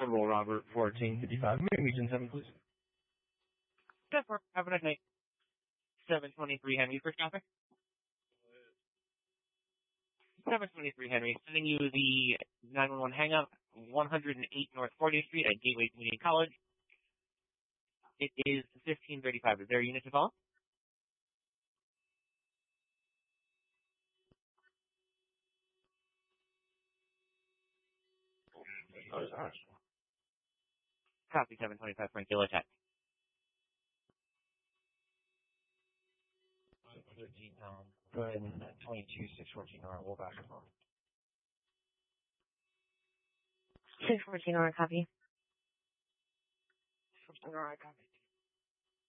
Roll Robert 1455. Region 7, please. Have a nice night. 723 Henry for traffic. 723 Henry, sending you the 911 hang-up, 108 North 40th Street at Gateway Community College. It is 1535. Is there a unit to follow? Copy 725 Frank, you'll attack. 13, go ahead and 22, 614, all right, we'll back up on. 614, all right, copy. 614, all right, copy.